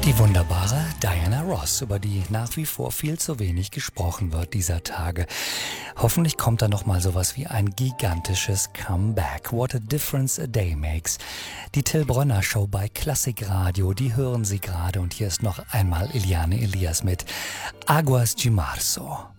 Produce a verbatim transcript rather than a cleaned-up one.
Die wunderbare Diana Ross, über die nach wie vor viel zu wenig gesprochen wird dieser Tage. Hoffentlich kommt da noch mal sowas wie ein gigantisches Comeback. What a difference a day makes. Die Till Brönner Show bei Klassikradio, die hören Sie gerade und hier ist noch einmal Eliane Elias mit Aguas de Marzo.